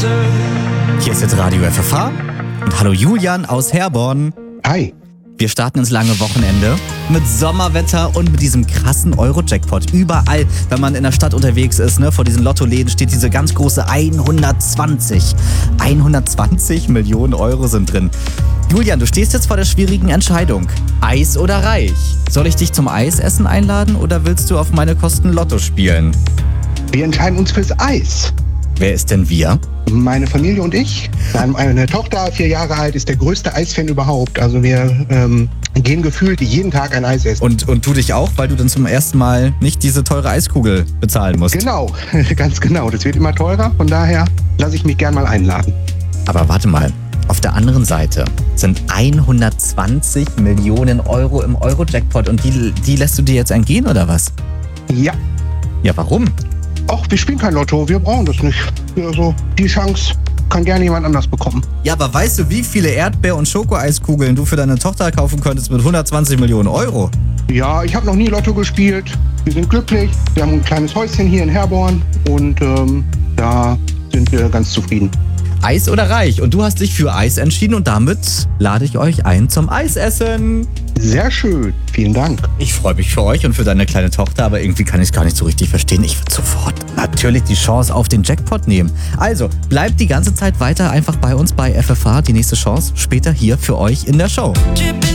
Hier ist jetzt Radio FFH und hallo Julian aus Herborn. Hi. Wir starten ins lange Wochenende mit Sommerwetter und mit diesem krassen Euro-Jackpot. Überall, wenn man in der Stadt unterwegs ist, ne, vor diesen Lottoläden steht diese ganz große 120. 120 Millionen Euro sind drin. Julian, du stehst jetzt vor der schwierigen Entscheidung. Eis oder Reich? Soll ich dich zum Eisessen einladen oder willst du auf meine Kosten Lotto spielen? Wir entscheiden uns fürs Eis. Wer ist denn wir? Meine Familie und ich. Meine Tochter, 4 Jahre alt, ist der größte Eisfan überhaupt. Also wir gehen gefühlt jeden Tag ein Eis essen. Und du dich auch, weil du dann zum ersten Mal nicht diese teure Eiskugel bezahlen musst. Genau, ganz genau. Das wird immer teurer. Von daher lasse ich mich gern mal einladen. Aber warte mal. Auf der anderen Seite sind 120 Millionen Euro im Euro-Jackpot und die lässt du dir jetzt entgehen, oder was? Ja. Ja, warum? Ach, wir spielen kein Lotto. Wir brauchen das nicht. Also, die Chance kann gerne jemand anders bekommen. Ja, aber weißt du, wie viele Erdbeer- und Schokoeiskugeln du für deine Tochter kaufen könntest mit 120 Millionen Euro? Ja, ich habe noch nie Lotto gespielt. Wir sind glücklich. Wir haben ein kleines Häuschen hier in Herborn und da sind wir ganz zufrieden. Eis oder Reich? Und du hast dich für Eis entschieden und damit lade ich euch ein zum Eisessen. Sehr schön. Vielen Dank. Ich freue mich für euch und für deine kleine Tochter, aber irgendwie kann ich es gar nicht so richtig verstehen. Ich würde sofort natürlich die Chance auf den Jackpot nehmen. Also, bleibt die ganze Zeit weiter einfach bei uns bei FFH. Die nächste Chance später hier für euch in der Show.